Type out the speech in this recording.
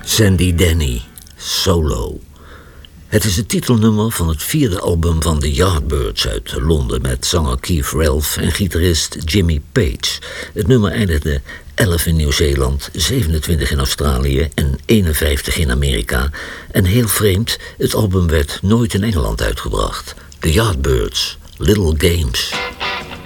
Sandy Denny, Solo. Het is het titelnummer van het 4e album van The Yardbirds uit Londen met zanger Keith Relf en gitarist Jimmy Page. Het nummer eindigde 11 in Nieuw-Zeeland, 27 in Australië en 51 in Amerika. En heel vreemd, het album werd nooit in Engeland uitgebracht. The Yardbirds, Little Games.